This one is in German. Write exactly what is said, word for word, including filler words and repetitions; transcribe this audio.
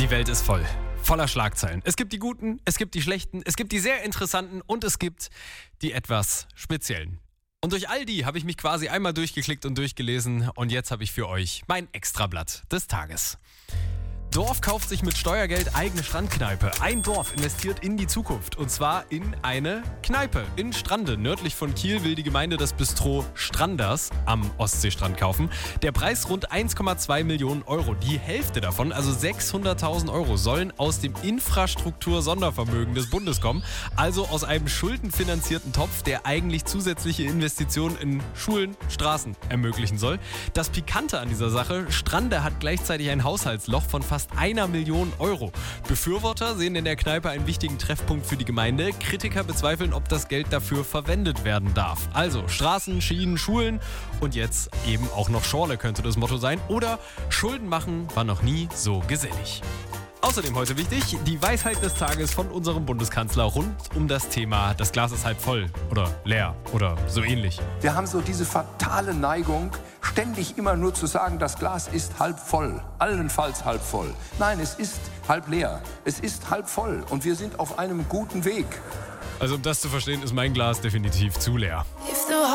Die Welt ist voll. Voller Schlagzeilen. Es gibt die guten, es gibt die schlechten, es gibt die sehr interessanten und es gibt die etwas speziellen. Und durch all die habe ich mich quasi einmal durchgeklickt und durchgelesen und jetzt habe ich für euch mein Extrablatt des Tages. Dorf kauft sich mit Steuergeld eigene Strandkneipe. Ein Dorf investiert in die Zukunft und zwar in eine Kneipe in Strande. Nördlich von Kiel will die Gemeinde das Bistro Stranders am Ostseestrand kaufen. Der Preis rund eins Komma zwei Millionen Euro. Die Hälfte davon, also sechshunderttausend Euro, sollen aus dem Infrastruktur-Sondervermögen des Bundes kommen. Also aus einem schuldenfinanzierten Topf, der eigentlich zusätzliche Investitionen in Schulen, Straßen ermöglichen soll. Das Pikante an dieser Sache, Strande hat gleichzeitig ein Haushaltsloch von fast einer Million Euro. Befürworter sehen in der Kneipe einen wichtigen Treffpunkt für die Gemeinde. Kritiker bezweifeln, ob das Geld dafür verwendet werden darf. Also Straßen, Schienen, Schulen und jetzt eben auch noch Schorle könnte das Motto sein. Oder Schulden machen war noch nie so gesellig. Außerdem heute wichtig, die Weisheit des Tages von unserem Bundeskanzler rund um das Thema, das Glas ist halb voll oder leer oder so ähnlich. Wir haben so diese fatale Neigung, ständig immer nur zu sagen, das Glas ist halb voll, allenfalls halb voll. Nein, es ist halb leer, es ist halb voll und wir sind auf einem guten Weg. Also um das zu verstehen, ist mein Glas definitiv zu leer.